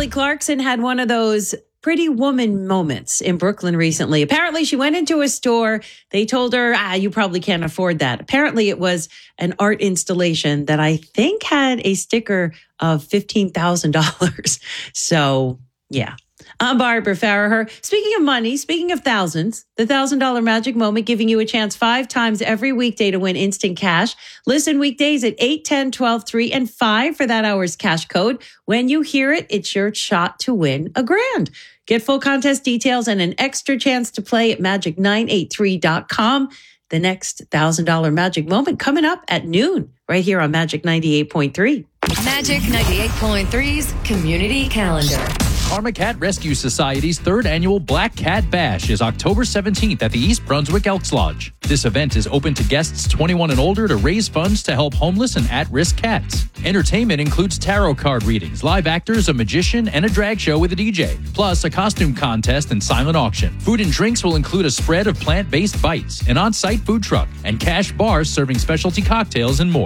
Kelly Clarkson had one of those pretty woman moments in Brooklyn recently. Apparently, she went into a store. They told her, you probably can't afford that. Apparently, it was an art installation that I think had a sticker of $15,000. So, yeah. I'm Barbara Farraher. Speaking of money, speaking of thousands, the $1,000 magic moment giving you a chance 5 times every weekday to win instant cash. Listen weekdays at 8, 10, 12, 3, and 5 for that hour's cash code. When you hear it, it's your shot to win $1,000. Get full contest details and an extra chance to play at magic983.com. The next $1,000 magic moment coming up at noon right here on Magic 98.3. Magic 98.3's Community Calendar. Karma Cat Rescue Society's 3rd annual Black Cat Bash is October 17th at the East Brunswick Elks Lodge. This event is open to guests 21 and older to raise funds to help homeless and at-risk cats. Entertainment includes tarot card readings, live actors, a magician, and a drag show with a DJ, plus a costume contest and silent auction. Food and drinks will include a spread of plant-based bites, an on-site food truck, and cash bars serving specialty cocktails and more.